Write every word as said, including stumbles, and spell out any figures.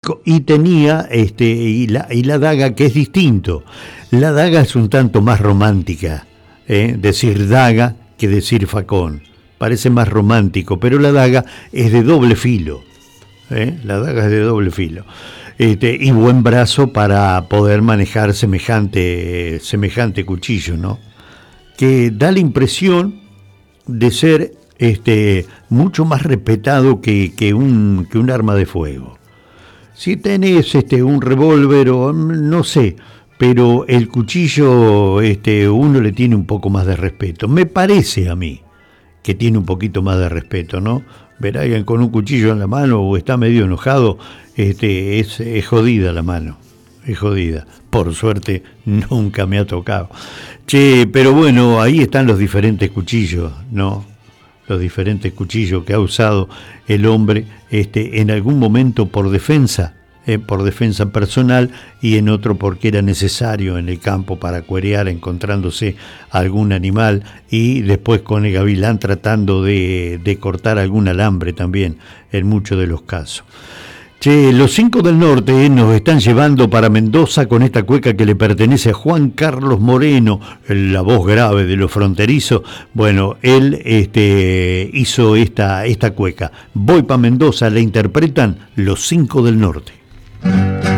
co- y tenía este y la, y la daga, que es distinto. La daga es un tanto más romántica, ¿eh? Decir daga que decir facón. Parece más romántico, pero la daga es de doble filo. ¿eh? La daga es de doble filo. Este, y buen brazo para poder manejar semejante, semejante cuchillo, ¿no? Que da la impresión de ser este, mucho más respetado que, que, un, que un arma de fuego. Si tenés este, un revólver o no sé, pero el cuchillo este, uno le tiene un poco más de respeto. Me parece a mí que tiene un poquito más de respeto, ¿no? Ver a alguien con un cuchillo en la mano o está medio enojado, este, es, es jodida la mano, es jodida. Por suerte nunca me ha tocado. Che, pero bueno, ahí están los diferentes cuchillos, ¿no? Los diferentes cuchillos que ha usado el hombre este, en algún momento por defensa, eh, por defensa personal, y en otro porque era necesario en el campo para cuerear encontrándose algún animal, y después con el gavilán tratando de, de cortar algún alambre también en muchos de los casos. Che, los cinco del norte eh, nos están llevando para Mendoza con esta cueca que le pertenece a Juan Carlos Moreno, la voz grave de los fronterizos. Bueno, él este, hizo esta, esta cueca. Voy para Mendoza, la interpretan los cinco del norte.